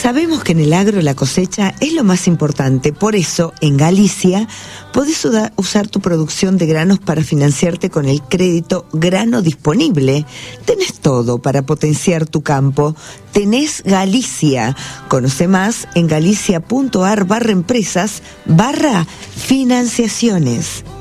Sabemos que en el agro la cosecha es lo más importante, por eso en Galicia podés usar tu producción de granos para financiarte con el crédito Grano Disponible. Tenés todo para potenciar tu campo. Tenés Galicia. Conoce más en galicia.ar/empresas/financiaciones.